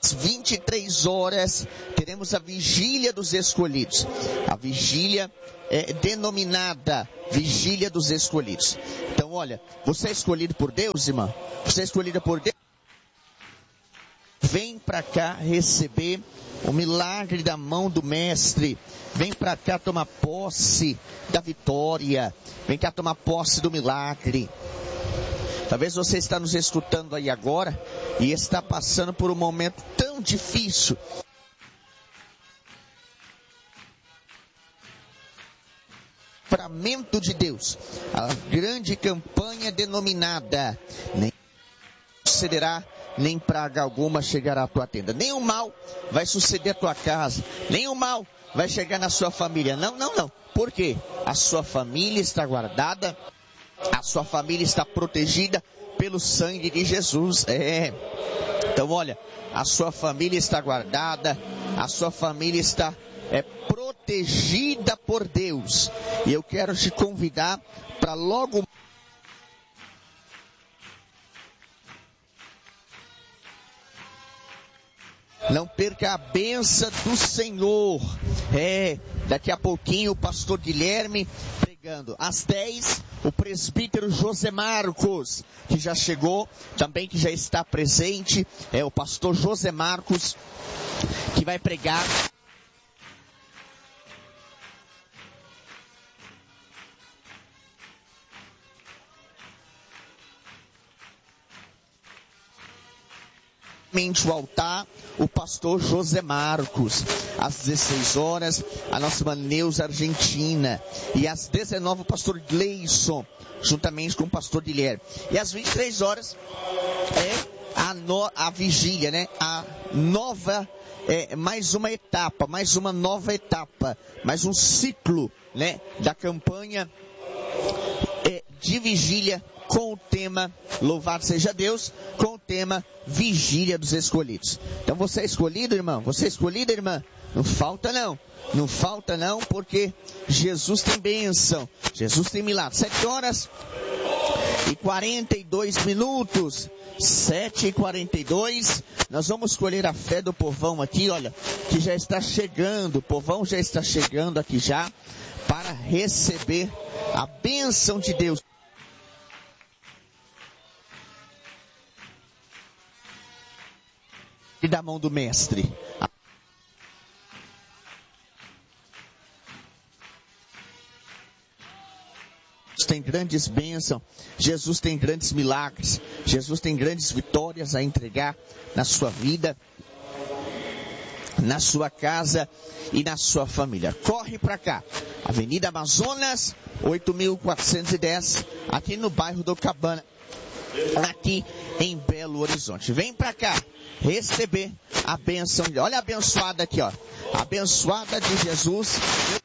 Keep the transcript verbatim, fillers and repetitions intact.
às vinte e três horas, teremos a vigília dos escolhidos. A vigília é denominada Vigília dos Escolhidos. Então, olha, você é escolhido por Deus, irmã? Você é escolhida por Deus? Vem para cá receber o milagre da mão do Mestre. Vem para cá tomar posse da vitória. Vem cá tomar posse do milagre. Talvez você está nos escutando aí agora e está passando por um momento tão difícil. Livramento de Deus, a grande campanha denominada, nem sucederá, nem praga alguma chegará à tua tenda, nenhum mal vai suceder à tua casa, nenhum mal vai chegar na sua família, não, não, não, por quê? A sua família está guardada, a sua família está protegida pelo sangue de Jesus, é, então olha, a sua família está guardada, a sua família está é, protegida por Deus, e eu quero te convidar para logo não perca a bênção do Senhor. É, daqui a pouquinho o pastor Guilherme pregando. Às dez, o presbítero José Marcos, que já chegou, também que já está presente, é o pastor José Marcos, que vai pregar. O altar, o pastor José Marcos, às dezesseis horas, a nossa irmã Neuza Argentina, e às dezenove o pastor Gleison, juntamente com o pastor Guilherme, e às vinte e três horas é a, no, a vigília, né, a nova, é, mais uma etapa, mais uma nova etapa, mais um ciclo, né, da campanha é, de vigília, com o tema, louvado seja Deus, com o tema Vigília dos Escolhidos. Então você é escolhido, irmão? Você é escolhida, irmã? Não falta não, não falta não, porque Jesus tem bênção, Jesus tem milagre. Sete horas e quarenta e dois minutos, sete e quarenta e dois, nós vamos escolher a fé do povão aqui, olha, que já está chegando, o povão já está chegando aqui já, para receber a bênção de Deus. E da mão do Mestre. Jesus tem grandes bênçãos, Jesus tem grandes milagres, Jesus tem grandes vitórias a entregar na sua vida, na sua casa e na sua família. Corre para cá, Avenida Amazonas, oito mil quatrocentos e dez, aqui no bairro do Cabana, aqui em Belo Horizonte. Vem para cá receber a bênção. Olha a abençoada aqui, ó. A abençoada de Jesus.